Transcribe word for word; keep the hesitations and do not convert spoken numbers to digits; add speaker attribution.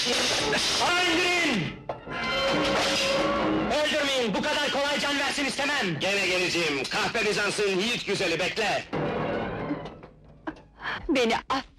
Speaker 1: Ara indirin! Öldürmeyin, bu kadar kolay can versin istemem!
Speaker 2: Gene geleceğim, kahpe Bizans'ın yiğit güzeli, bekle!
Speaker 3: Beni affet.